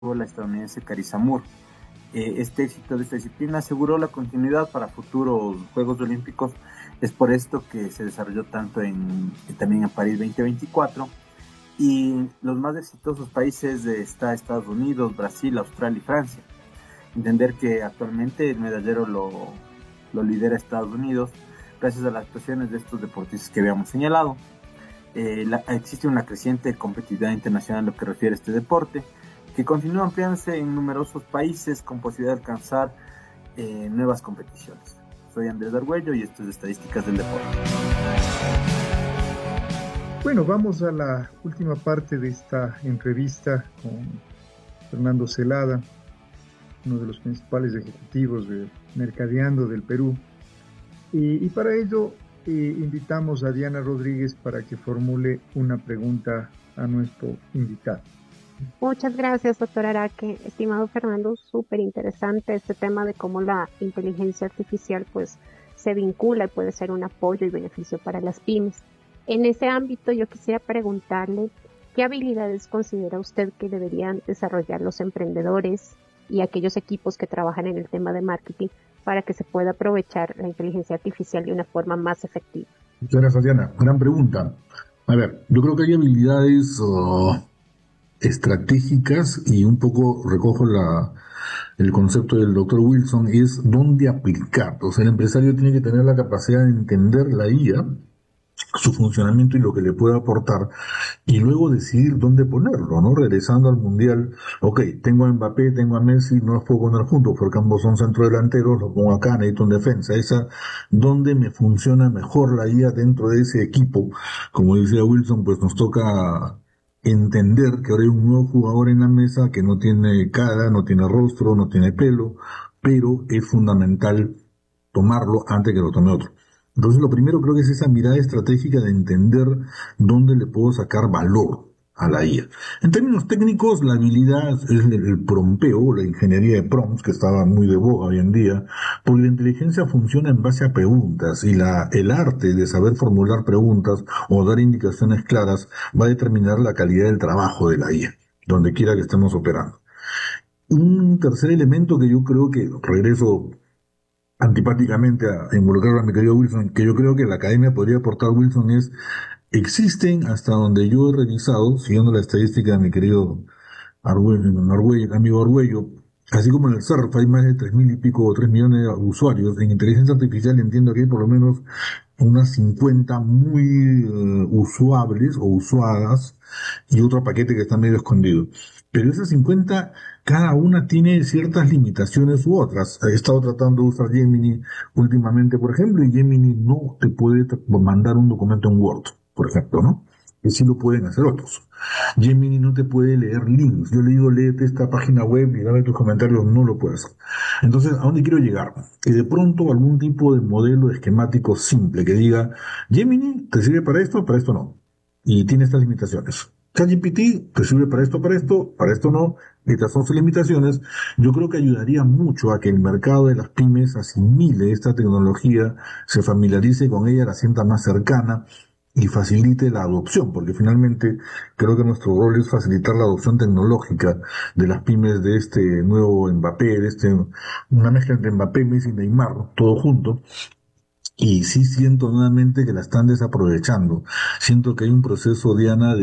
la estadounidense Carissa Moore. Este éxito de esta disciplina aseguró la continuidad para futuros Juegos Olímpicos. Es por esto que se desarrolló tanto también en París 2024. Y los más exitosos países está Estados Unidos, Brasil, Australia y Francia. Entender que actualmente el medallero lo lidera Estados Unidos gracias a las actuaciones de estos deportistas que habíamos señalado. Existe una creciente competitividad internacional en lo que refiere a este deporte, que continúa ampliándose en numerosos países con posibilidad de alcanzar nuevas competiciones. Soy Andrés Argüello y esto es Estadísticas del Deporte. Bueno, vamos a la última parte de esta entrevista con Fernando Celada, uno de los principales ejecutivos de Mercadeando del Perú. Y para ello invitamos a Diana Rodríguez para que formule una pregunta a nuestro invitado. Muchas gracias, doctor Araque. Estimado Fernando, súper interesante este tema de cómo la inteligencia artificial pues se vincula y puede ser un apoyo y beneficio para las pymes. En ese ámbito yo quisiera preguntarle qué habilidades considera usted que deberían desarrollar los emprendedores y aquellos equipos que trabajan en el tema de marketing para que se pueda aprovechar la inteligencia artificial de una forma más efectiva. Muchas gracias, Diana. Gran pregunta. A ver, yo creo que hay habilidades estratégicas y un poco recojo el concepto del doctor Wilson, es dónde aplicar. O sea, el empresario tiene que tener la capacidad de entender la IA, su funcionamiento y lo que le puede aportar, y luego decidir dónde ponerlo, ¿no? Regresando al Mundial, ok, tengo a Mbappé, tengo a Messi, no los puedo poner juntos porque ambos son centrodelanteros, los pongo acá, necesito un defensa, ¿dónde me funciona mejor la IA dentro de ese equipo? Como decía Wilson, pues nos toca entender que ahora hay un nuevo jugador en la mesa que no tiene cara, no tiene rostro, no tiene pelo, pero es fundamental tomarlo antes que lo tome otro. Entonces, lo primero creo que es esa mirada estratégica de entender dónde le puedo sacar valor a la IA. En términos técnicos, la habilidad es el prompteo, la ingeniería de prompts, que estaba muy de boga hoy en día, porque la inteligencia funciona en base a preguntas y el arte de saber formular preguntas o dar indicaciones claras va a determinar la calidad del trabajo de la IA, donde quiera que estemos operando. Un tercer elemento que yo creo que regreso antipáticamente a involucrar a mi querido Wilson, que yo creo que la academia podría aportar, Wilson, existen hasta donde yo he revisado, siguiendo la estadística de mi querido amigo Argüello, así como en el surf hay más de 3.000 y pico o 3 millones de usuarios, en inteligencia artificial entiendo que hay por lo menos unas 50 muy usuables o usuadas y otro paquete que está medio escondido. Pero esas 50, cada una tiene ciertas limitaciones u otras. He estado tratando de usar Gemini últimamente, por ejemplo, y Gemini no te puede mandar un documento en Word, por ejemplo, ¿no? Que sí lo pueden hacer otros. Gemini no te puede leer links. Yo le digo, léete esta página web y dame tus comentarios, no lo puedes hacer. Entonces, ¿a dónde quiero llegar? Que de pronto algún tipo de modelo esquemático simple que diga, Gemini te sirve para esto no. Y tiene estas limitaciones. ChatGPT te sirve para esto no, estas son sus limitaciones. Yo creo que ayudaría mucho a que el mercado de las pymes asimile esta tecnología, se familiarice con ella, la sienta más cercana y facilite la adopción, porque finalmente creo que nuestro rol es facilitar la adopción tecnológica de las pymes de este nuevo Mbappé, una mezcla entre Mbappé, Messi y Neymar, todo junto. Y sí siento nuevamente que la están desaprovechando. Siento que hay un proceso, Diana,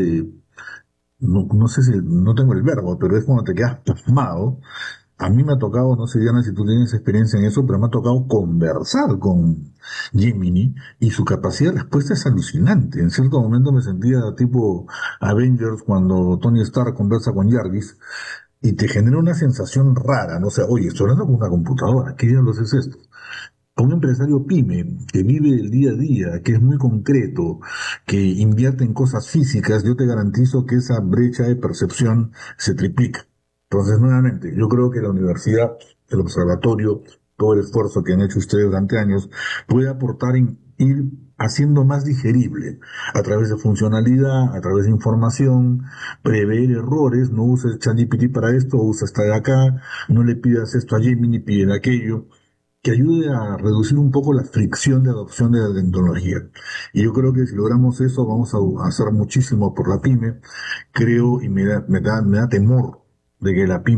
no sé si, no tengo el verbo, pero es cuando te quedas pasmado. A mí me ha tocado, no sé, Diana, si tú tienes experiencia en eso, pero me ha tocado conversar con Gemini y su capacidad de respuesta es alucinante. En cierto momento me sentía tipo Avengers cuando Tony Stark conversa con Jarvis y te genera una sensación rara, no sé, oye, estoy hablando con una computadora, ¿qué diablos es esto? A un empresario pyme que vive el día a día, que es muy concreto, que invierte en cosas físicas, yo te garantizo que esa brecha de percepción se triplica. Entonces, nuevamente, yo creo que la universidad, el observatorio, todo el esfuerzo que han hecho ustedes durante años, puede aportar en ir haciendo más digerible, a través de funcionalidad, a través de información, prever errores, no uses ChatGPT para esto, usa esta de acá, no le pidas esto a Gemini, pide aquello, que ayude a reducir un poco la fricción de adopción de la tecnología. Y yo creo que si logramos eso, vamos a hacer muchísimo por la pyme. Creo y me da temor de que la pyme